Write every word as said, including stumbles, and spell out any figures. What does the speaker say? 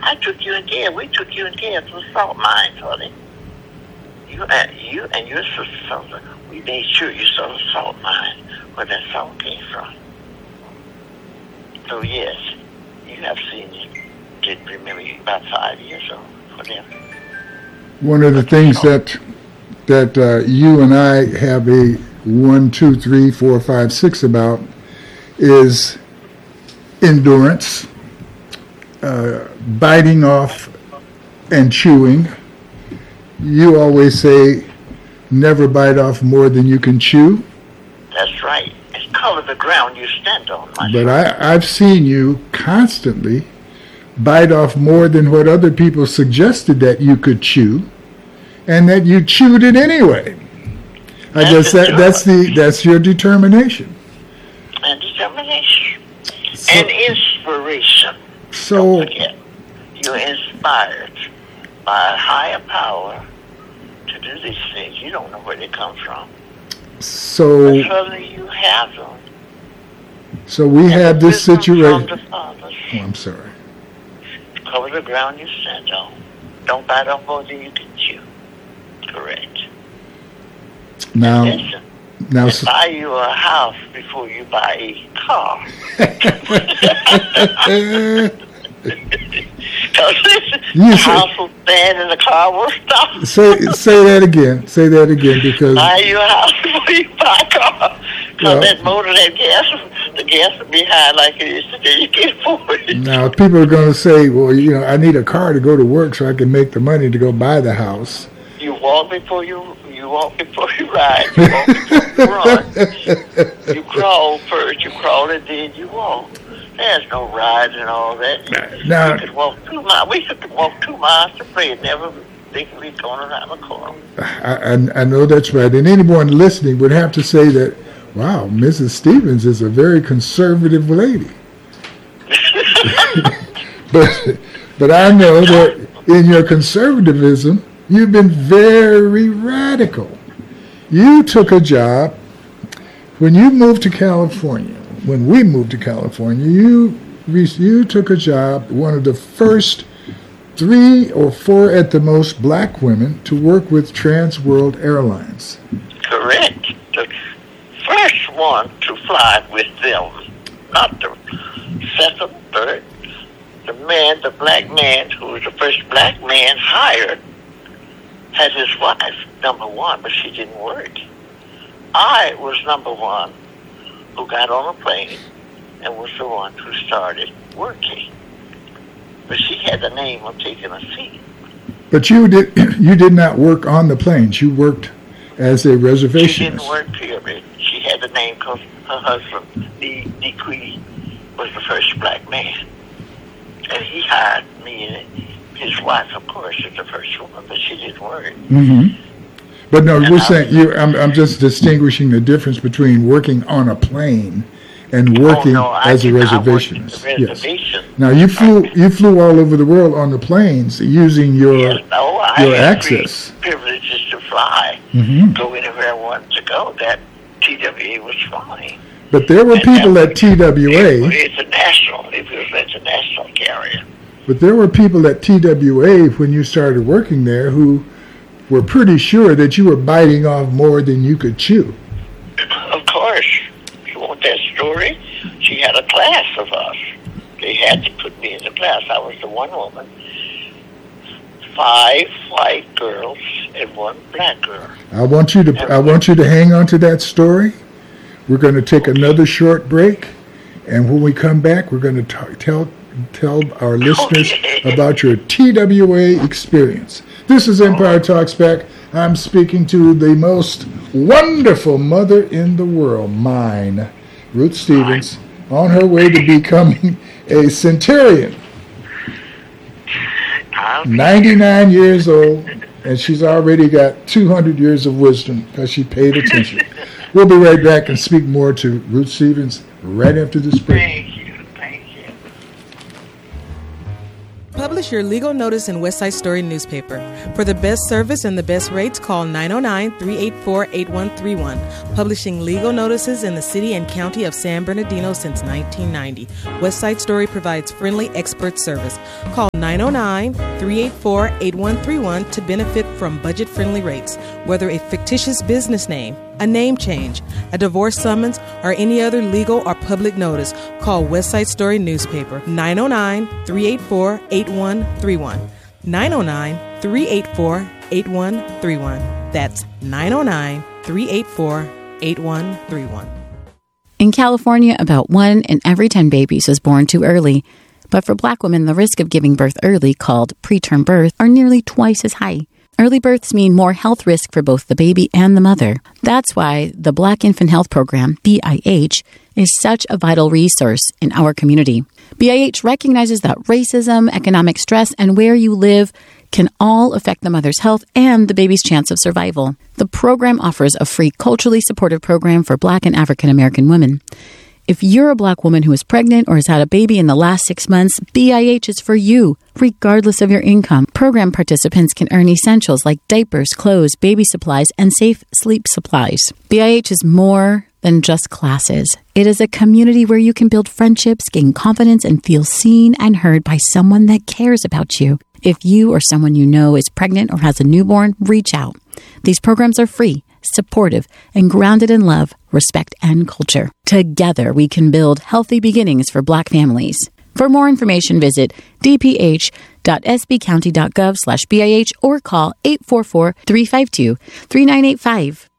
I took you in care. We took you in care to the salt mines, honey. You and you and your sister Sumter, we made sure you saw the salt mine where that salt came from. So yes, you have seen it. Didn't remember you about five years old for them. One of the things that that uh, you and I have a one, two, three, four, five, six about is endurance, uh, biting off and chewing. You always say, never bite off more than you can chew. That's right. And cover the ground you stand on. My But friend. I, I've seen you constantly bite off more than what other people suggested that you could chew, and that you chewed it anyway. I That's guess that, the that's the that's your determination. And determination. So, And inspiration. so Don't forget, you're inspired by a higher power to do these things. You don't know where they come from. so But suddenly you have them. so we And had the this wisdom from situation. the fathers. Oh, I'm sorry. Cover the ground you stand on. Don't bite off more than you can chew. Correct. Now, Listen, now, and s- buy you a house before you buy a car. Because listen, You the say- house will stand and the car will stop. say say that again. Say that again because Buy you a house before you buy a car. Because Well- that motor, that gas, the gas will be high like it is today. You can't afford it. now people are going to say, well, you know, I need a car to go to work so I can make the money to go buy the house. You walk before you you walk before you ride. You walk before you run. You crawl first. You crawl and then you walk. There's no rides and all that. Now- we could walk two miles. We could walk two miles to pray and never think we'd going around the corner. I, I, I know that's right. And anyone listening would have to say that, wow, Missus Stevens is a very conservative lady. but but I know that in your conservatism, you've been very radical. You took a job when you moved to California. When we moved to California, you re- you took a job, one of the first three or four at the most black women to work with Trans World Airlines. Correct. The first one to fly with them, not the second, third. The man, the black man, who was the first black man hired, had his wife number one, but she didn't work. I was number one, who got on a plane and was the one who started working. But she had the name of taking a seat. But you did you did not work on the planes. You worked as a She reservationist. didn't work, period. She had the name because her husband, D. D. Queedy, was the first black man. And he hired me, and his wife, of course, is the first woman, but she didn't work. hmm But no, And we're I- saying you. I'm, I'm just distinguishing the difference between working on a plane and working oh, no, I as a did not work at reservationist. the reservation. Yes. Now you flew you flew all over the world on the planes using your Yes, no, I your had access. great privileges to fly, Mhm. go anywhere I wanted to go. That T W A was flying. But there were And people that at T W It A. was international. It was an international carrier. But there were people at T W A when you started working there who were pretty sure that you were biting off more than you could chew. Of course. You want that story? She had a class of us. They had to put me in the class. I was the one woman, five white girls, and one black girl. I want you to I want you to hang on to that story. We're going to take another short break, and when we come back, we're going to talk, tell tell our listeners Okay. about your T W A experience. This is Empire Talks Back. I'm speaking to the most wonderful mother in the world, mine, Ruth Stevens, on her way to becoming a centurion. I'll be ninety-nine years old, and she's already got two hundred years of wisdom because she paid attention. We'll be right back and speak more to Ruth Stevens right after this break. Thank you. Thank you. Publish your legal notice in West Side Story newspaper. For the best service and the best rates, call nine oh nine, three eight four, eight one three one. Publishing legal notices in the city and county of San Bernardino since nineteen ninety. West Side Story provides friendly expert service. Call nine oh nine, three eight four, eight one three one to benefit from budget-friendly rates. Whether a fictitious business name, a name change, a divorce summons, or any other legal or public notice, call West Side Story newspaper nine oh nine, three eight four, eight one three one. nine oh nine, three eight four, eight one three one. That's nine oh nine, three eight four, eight one three one. In California, about one in every ten babies is born too early. But for Black women, the risk of giving birth early, called preterm birth, are nearly twice as high. Early births mean more health risk for both the baby and the mother. That's why the Black Infant Health Program, B I H, is such a vital resource in our community. B I H recognizes that racism, economic stress, and where you live can all affect the mother's health and the baby's chance of survival. The program offers a free, culturally supportive program for Black and African American women. If you're a Black woman who is pregnant or has had a baby in the last six months, B I H is for you, regardless of your income. Program participants can earn essentials like diapers, clothes, baby supplies, and safe sleep supplies. B I H is more than just classes. It is a community where you can build friendships, gain confidence, and feel seen and heard by someone that cares about you. If you or someone you know is pregnant or has a newborn, reach out. These programs are free, supportive, and grounded in love, respect, and culture. Together, we can build healthy beginnings for Black families. For more information, visit d p h dot s b county dot gov slash B I H or call eight four four, three five two, three nine eight five.